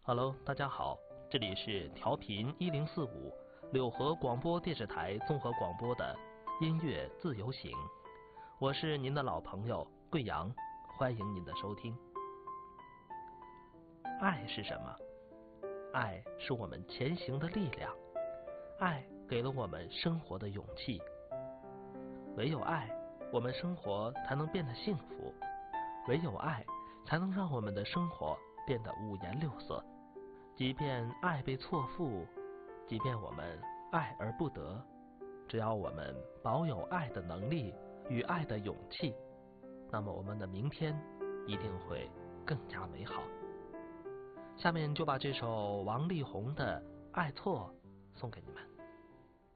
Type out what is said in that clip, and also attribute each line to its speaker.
Speaker 1: Hello， 大家好，这里是调频1045柳河广播电视台综合广播的音乐自由行，我是您的老朋友贵阳，欢迎您的收听。爱是什么？爱是我们前行的力量，爱给了我们生活的勇气。唯有爱，我们生活才能变得幸福；唯有爱，才能让我们的生活变得五颜六色。即便爱被错付，即便我们爱而不得，只要我们保有爱的能力与爱的勇气，那么我们的明天一定会更加美好。下面就把这首王力宏的《爱错》送给你们。